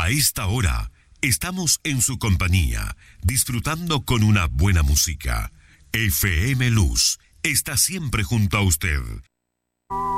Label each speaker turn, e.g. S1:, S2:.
S1: A esta hora estamos en su compañía, disfrutando con una buena música. FM Luz está siempre junto a usted.